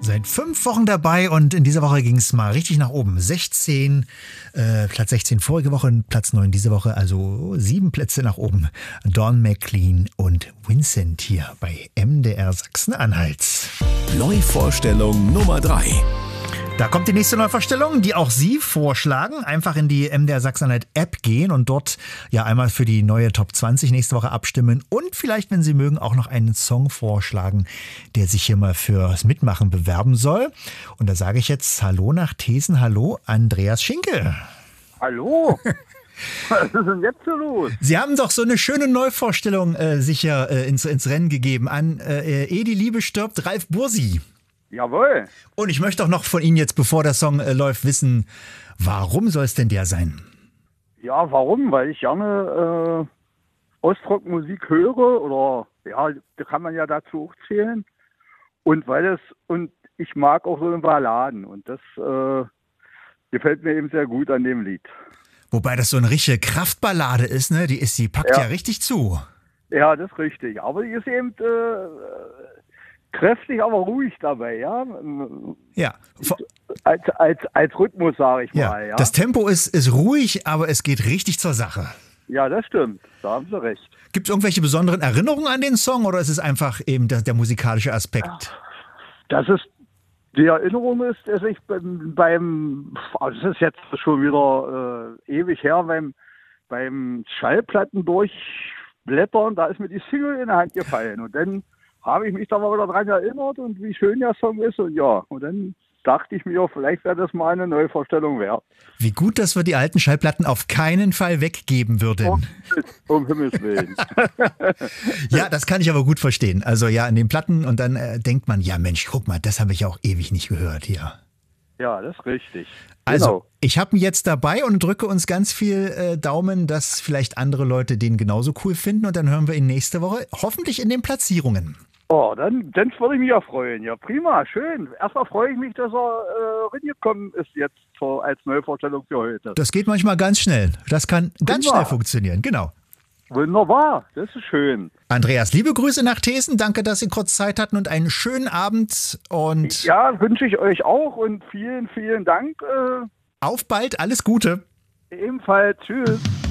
Seit 5 Wochen dabei und in dieser Woche ging es mal richtig nach oben. Platz 16 vorige Woche, Platz 9 diese Woche, also 7 Plätze nach oben. Dawn McLean und Vincent hier bei MDR Sachsen-Anhalt. Neuvorstellung Nummer 3. Da kommt die nächste Neuvorstellung, die auch Sie vorschlagen. Einfach in die MDR Sachsen-Anhalt App gehen und dort ja einmal für die neue Top 20 nächste Woche abstimmen und vielleicht, wenn Sie mögen, auch noch einen Song vorschlagen, der sich hier mal fürs Mitmachen bewerben soll. Und da sage ich jetzt Hallo nach Thesen, hallo Andreas Schinkel. Hallo? Was ist denn jetzt so los? Sie haben doch so eine schöne Neuvorstellung sicher ins Rennen gegeben an Ehe die Liebe stirbt, Ralf Bursi. Jawohl. Und ich möchte auch noch von Ihnen jetzt, bevor der Song läuft, wissen, warum soll es denn der sein? Ja, warum? Weil ich gerne Ostrock-Musik höre oder ja, da kann man ja dazu auch zählen. Und ich mag auch so Balladen und das gefällt mir eben sehr gut an dem Lied. Wobei das so eine richtige Kraftballade ist, ne? Die packt ja richtig zu. Ja, das ist richtig. Aber die ist eben kräftig, aber ruhig dabei, ja. Ja. Als Rhythmus, sage ich Ja. mal. Ja. Das Tempo ist ruhig, aber es geht richtig zur Sache. Ja, das stimmt. Da haben Sie recht. Gibt es irgendwelche besonderen Erinnerungen an den Song oder ist es einfach eben der musikalische Aspekt? Die Erinnerung ist, dass ich also das ist jetzt schon wieder ewig her, beim Schallplatten durchblättern, da ist mir die Single in die Hand gefallen und dann habe ich mich da mal wieder dran erinnert und wie schön der Song ist und ja, und dann dachte ich mir, vielleicht wäre das mal eine Neuvorstellung wert. Wie gut, dass wir die alten Schallplatten auf keinen Fall weggeben würden. Um Himmels Willen. Ja, das kann ich aber gut verstehen. Also ja, in den Platten und dann denkt man, ja Mensch, guck mal, das habe ich ja auch ewig nicht gehört hier. Ja, das ist richtig. Also, Genau. ich habe ihn jetzt dabei und drücke uns ganz viel Daumen, dass vielleicht andere Leute den genauso cool finden und dann hören wir ihn nächste Woche, hoffentlich in den Platzierungen. Oh, dann würde ich mich ja freuen. Ja, prima, schön. Erstmal freue ich mich, dass er reingekommen ist jetzt als Neuvorstellung für heute. Das geht manchmal ganz schnell. Das kann ganz Prima. schnell funktionieren, genau. Wunderbar, das ist schön. Andreas, liebe Grüße nach Thesen. Danke, dass Sie kurz Zeit hatten und einen schönen Abend. Und Ja, wünsche ich euch auch und vielen, vielen Dank. auf bald, alles Gute. Ebenfalls, tschüss.